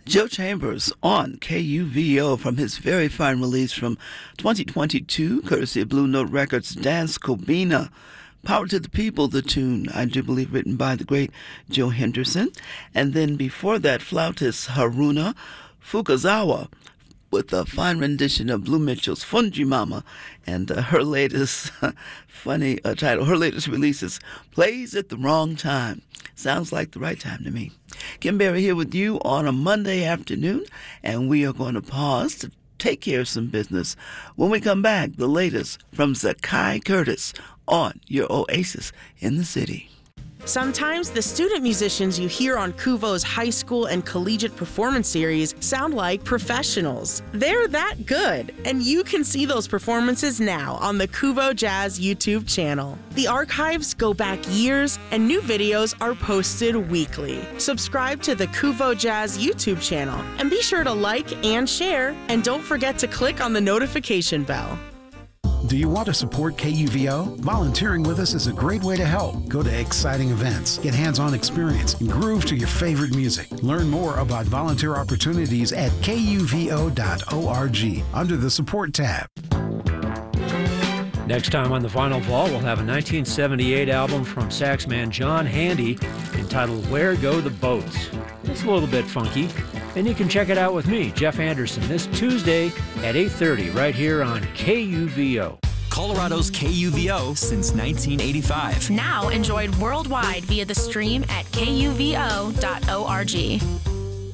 Joe Chambers on KUVO from his very fine release from 2022, courtesy of Blue Note Records, Dance Kobina. Power to the People, the tune, I do believe, written by the great Joe Henderson. And then before that, flautist Haruna Fukazawa with a fine rendition of Blue Mitchell's Fungi Mama, and her latest funny title, her latest release is Plays at the Wrong Time. Sounds like the right time to me. Kim Berry here with you on a Monday afternoon, and we are going to pause to take care of some business. When we come back, the latest from Zakai Curtis on your Oasis in the City. Sometimes the student musicians you hear on KUVO's high school and collegiate performance series sound like professionals. They're that good, and you can see those performances now on the KUVO Jazz YouTube channel. The archives go back years, and new videos are posted weekly. Subscribe to the KUVO Jazz YouTube channel, and be sure to like and share, and don't forget to click on the notification bell. Do you want to support KUVO? Volunteering with us is a great way to help. Go to exciting events, get hands-on experience, and groove to your favorite music. Learn more about volunteer opportunities at kuvo.org under the Support tab. Next time on the Vinyl Vault, we'll have a 1978 album from saxman John Handy entitled Where Go the Boats. It's a little bit funky, and you can check it out with me, Jeff Anderson, this Tuesday at 8:30 right here on KUVO. Colorado's KUVO since 1985. Now enjoyed worldwide via the stream at kuvo.org.